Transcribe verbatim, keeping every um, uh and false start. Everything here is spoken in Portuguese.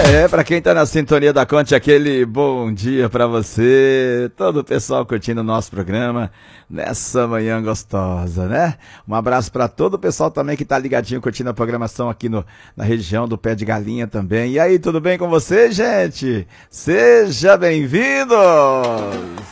É, pra quem tá na sintonia da Conte, aquele bom dia pra você, todo o pessoal curtindo o nosso programa nessa manhã gostosa, né? Um abraço pra todo o pessoal também que tá ligadinho curtindo a programação aqui no, na região do Pé de Galinha também. E aí, tudo bem com você, gente? Seja bem-vindo!